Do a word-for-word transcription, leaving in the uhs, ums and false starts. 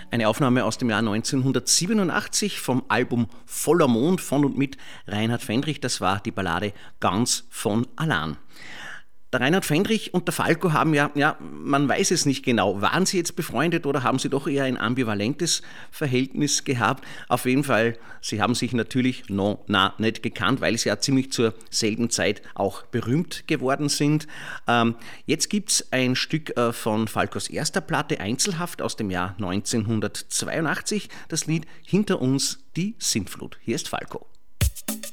Eine Aufnahme aus dem Jahr neunzehnhundertsiebenundachtzig vom Album Voller Mond von und mit Reinhard Fendrich. Das war die Ballade Ganz von Alan. Der Reinhard Fendrich und der Falco haben ja, ja, man weiß es nicht genau, waren sie jetzt befreundet oder haben sie doch eher ein ambivalentes Verhältnis gehabt? Auf jeden Fall, sie haben sich natürlich no, na, nicht gekannt, weil sie ja ziemlich zur selben Zeit auch berühmt geworden sind. Ähm, jetzt gibt es ein Stück äh, von Falcos erster Platte, Einzelhaft, aus dem Jahr neunzehnhundertzweiundachtzig, das Lied Hinter uns die Sintflut. Hier ist Falco.